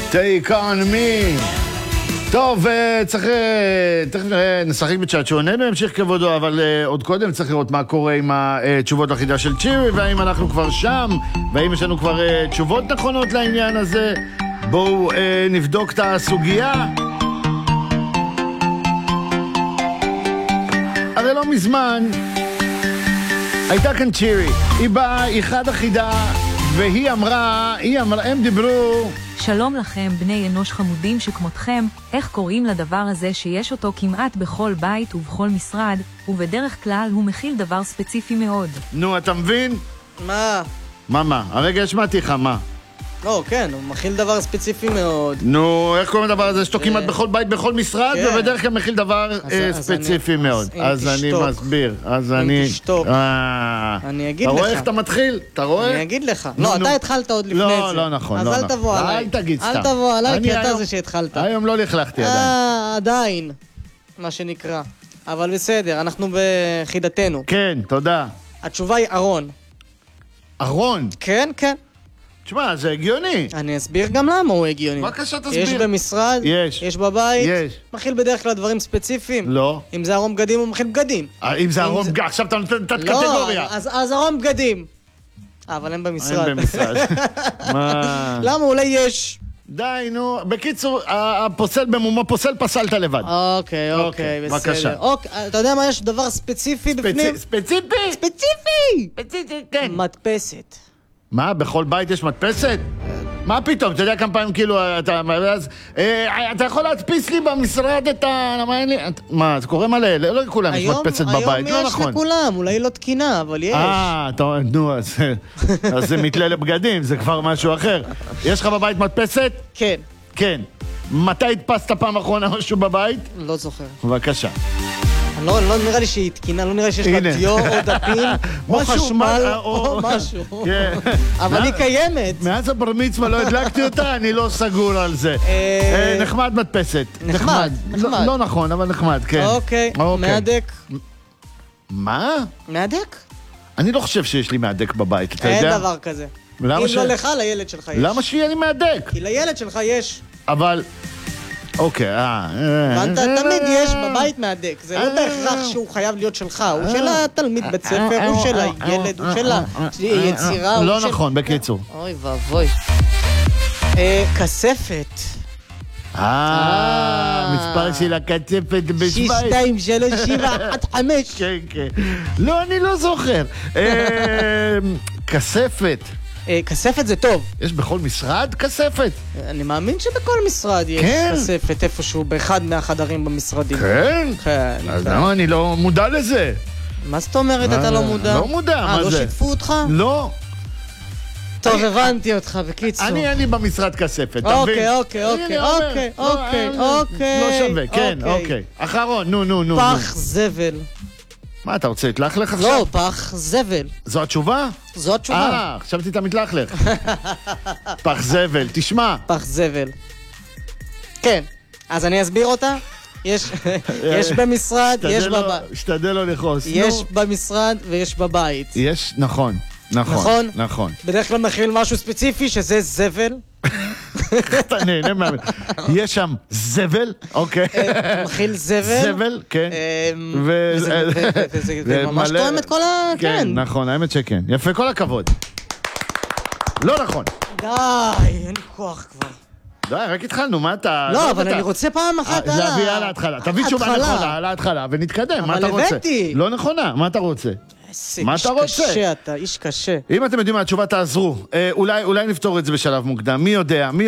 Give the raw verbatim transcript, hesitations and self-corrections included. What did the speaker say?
Take on me. טוב, צריך, תכף נשחק בצ'אט שעוננו, המשיך כבודו, אבל עוד קודם צריך לראות מה קורה עם התשובות לחידה של צ'ירי, והאם אנחנו כבר שם, והאם יש לנו כבר תשובות נכונות לעניין הזה. בואו נבדוק את הסוגיה. הרי לא מזמן הייתה כאן צ'ירי, היא באה, היא חד החידה, והיא אמרה, היא אמרה, הם דיברו... שלום לכם, בני אנוש חמודים שכמותכם, איך קוראים לדבר הזה שיש אותו כמעט בכל בית ובכל משרד, ובדרך כלל הוא מכיל דבר ספציפי מאוד. נו, אתה מבין? מה? מה, מה? הרגע השמעתי לך, מה? לא, כן, הוא מכיל דבר ספציפי מאוד. נו, איך קוראים לדבר הזה? שאתו כמעט בכל בית, בכל משרד, ובדרך כלל מכיל דבר ספציפי מאוד. אז אני מסביר. אז אני... אם תשתוק. אני אגיד לך. אתה רואה איך אתה מתחיל? אתה רואה? אני אגיד לך. לא, אתה התחלת עוד לפני זה. לא, לא נכון. אז אל תבוא עליי. אל תגיד סתם. אל תבוא עליי, כי אתה זה שהתחלת. היום לא לכלכתי עדיין. אה, עדיין. מה שנקרא. אבל בסדר, אנחנו בחידתנו. כן, תודה. התשובה היא ארון. ארון? כן, כן. תשמע, זה הגיוני. אני אסביר גם למה הוא הגיוני. בבקשה, תסביר. יש במשרד, יש. יש בבית, יש. מכיל בדרך כלל דברים ספציפיים. לא. אם זה ארון בגדים, הוא מכיל בגדים. אם זה ארון בגדים, עכשיו אתה נותן את הקטגוריה. לא, אז ארון בגדים. אבל הם במשרד. הם במשרד. מה? למה? אולי יש... די, נו. בקיצור, הפוסל במומו פוסל, פסלת לבד. אוקיי, אוקיי, בסדר. בבקשה. אתה יודע מה? יש דבר ספציפי בפנים? ספציפי? ספציפי! ספציפי, כן. מדפסת. מה, בכל בית יש מדפסת? מה פתאום? אתה יודע כמה פעמים כאילו, אתה, אז, אה, אתה יכול להדפיס לי במשרד את ה... למה אין לי... מה, זה קורה מלא, לא לכולם יש מדפסת בבית, לא נכון. היום יש לכולם, אולי לא תקינה, אבל יש. אה, נו, אז, אז זה מתלה לבגדים, זה כבר משהו אחר. יש לך בבית מדפסת? כן. כן. מתי הדפסת פעם אחרונה משהו בבית? לא זוכר. בבקשה. לא, לא נראה לי שהיא תקינה, לא נראה לי שיש לה דיו או דפים, או חשמל, או משהו. אבל היא קיימת. מאז הבר מצווה לא הדלקתי אותה, אני לא סגור על זה. נחמד מדפסת. נחמד, נחמד. לא נכון, אבל נחמד, כן. אוקיי, מהדק. מה? מהדק? אני לא חושב שיש לי מהדק בבית, אתה יודע? אין דבר כזה. אם לא לך, לילד שלך יש. למה שיהיה לי מהדק? כי לילד שלך יש. אבל... אוקיי, אה... ואתה תמיד יש בבית מהדק, זה לא בהכרח שהוא חייב להיות שלך, הוא של התלמיד בית ספר, הוא של הילד, הוא של היצירה, לא נכון, בקיצור. אוי ואבוי. כספת. אה, מספר של הקצפת בשבית. שש, שתיים, שלוש, שבע, עד חמש. כן, כן. לא, אני לא זוכר. כספת. כספת זה טוב. יש בכל משרד כספת? אני מאמין שבכל משרד יש כספת איפשהו, באחד מהחדרים במשרדים. כן? כן. אז למה אני לא מודע לזה? מה זאת אומרת אתה לא מודע? לא מודע, מה זה? אה, לא שיתפו אותך? לא. טוב, הבנתי אותך, בקיצור. אני אין לי במשרד כספת, אתה מבין? אוקיי, אוקיי, אוקיי, אוקיי, אוקיי, אוקיי. לא שווה, כן, אוקיי. אחרון, נו, נו, נו. פח זבל. מה, אתה רוצה להתלכלך עכשיו? לא, פח זבל. זו התשובה? זו התשובה. אה, חשבתי אתה מתלכלך. פח זבל, תשמע. פח זבל. כן, אז אני אסביר אותה. יש במשרד, יש בבית. שתדל לו לחוס. יש במשרד ויש בבית. יש, נכון. נכון, נכון? נכון. בדרך כלל מכיל משהו ספציפי שזה זבל. אתה נהנה מהמין. יש שם זבל, אוקיי. מכיל זבל. זבל, כן. וזה ממש תואם את כל ה... כן, נכון, האמת שכן. יפה, כל הכבוד. לא נכון. די, אין לי כוח כבר. די, רק התחלנו, מה אתה... לא, אבל אני רוצה פעם אחת על ההתחלה. להביא על ההתחלה. תביא תשובה נכונה על ההתחלה ונתקדם, מה אתה רוצה? אבל הבאתי. לא נכונה, מה אתה רוצה? מה אתה רוצה? איש קשה אתה, איש קשה. אם אתם יודעים מה התשובה, תעזרו. אולי נפתור את זה בשלב מוקדם. מי יודע?